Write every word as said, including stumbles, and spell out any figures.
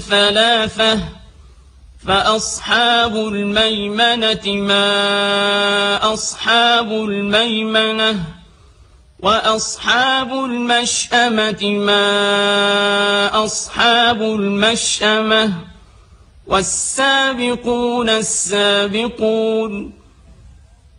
ثلاثة فأصحاب الميمنة ما أصحاب الميمنة وأصحاب المشأمة ما أصحاب المشأمة والسابقون السابقون